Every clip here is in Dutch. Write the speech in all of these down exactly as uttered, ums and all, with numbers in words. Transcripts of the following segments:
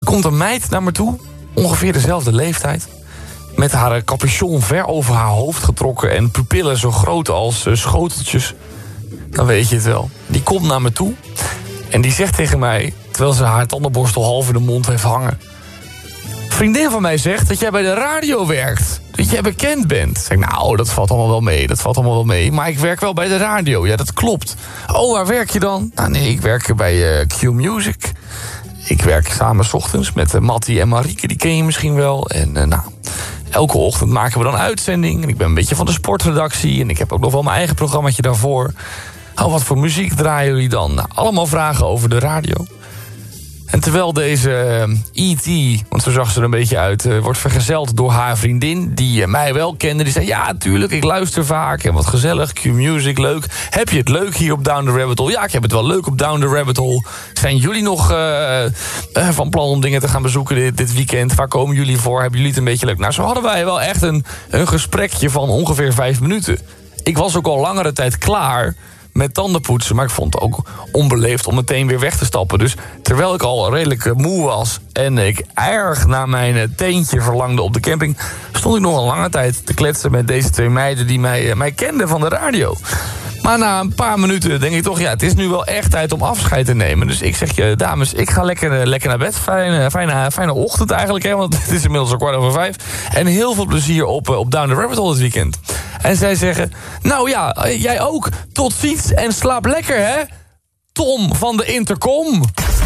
komt een meid naar me toe, ongeveer dezelfde leeftijd, met haar capuchon ver over haar hoofd getrokken en pupillen zo groot als uh, schoteltjes. Dan weet je het wel. Die komt naar me toe en die zegt tegen mij, terwijl ze haar tandenborstel half in de mond heeft hangen: vriendin van mij zegt dat jij bij de radio werkt. Dat jij bekend bent. Zeg ik, nou, dat valt allemaal wel mee. Dat valt allemaal wel mee. Maar ik werk wel bij de radio. Ja, dat klopt. Oh, waar werk je dan? Nou, nee, ik werk bij uh, Q-Music. Ik werk samen 's ochtends met uh, Mattie en Marieke. Die ken je misschien wel. En uh, nou, elke ochtend maken we dan uitzending. En ik ben een beetje van de sportredactie. En ik heb ook nog wel mijn eigen programmaatje daarvoor. Oh, wat voor muziek draaien jullie dan? Nou, allemaal vragen over de radio. En terwijl deze E T, want zo zag ze er een beetje uit, uh, wordt vergezeld door haar vriendin, die uh, mij wel kende. Die zei, ja, tuurlijk, ik luister vaak en wat gezellig, Q-Music, leuk. Heb je het leuk hier op Down the Rabbit Hole? Ja, ik heb het wel leuk op Down the Rabbit Hole. Zijn jullie nog uh, uh, van plan om dingen te gaan bezoeken dit, dit weekend? Waar komen jullie voor? Hebben jullie het een beetje leuk? Nou, zo hadden wij wel echt een, een gesprekje van ongeveer vijf minuten. Ik was ook al langere tijd klaar met tandenpoetsen, maar ik vond het ook onbeleefd om meteen weer weg te stappen. Dus terwijl ik al redelijk moe was en ik erg naar mijn teentje verlangde op de camping, stond ik nog een lange tijd te kletsen met deze twee meiden die mij, mij kenden van de radio. Maar na een paar minuten denk ik toch, ja, het is nu wel echt tijd om afscheid te nemen. Dus ik zeg je, dames, ik ga lekker, lekker naar bed. Fijne, fijne, fijne ochtend eigenlijk, hè, want het is inmiddels al kwart over vijf. En heel veel plezier op, op Down the Rabbit Hole dit weekend. En zij zeggen, nou ja, jij ook. Tot ziens en slaap lekker, hè? Tom van de Intercom.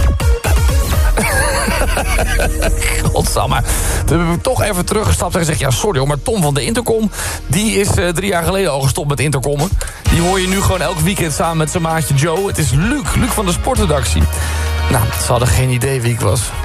Godsamme. Toen heb ik toch even teruggestapt en gezegd, ja, sorry hoor, maar Tom van de Intercom, die is uh, drie jaar geleden al gestopt met intercommen. Die hoor je nu gewoon elk weekend samen met zijn maatje Joe. Het is Luc, Luc van de sportredactie. Nou, ze hadden geen idee wie ik was.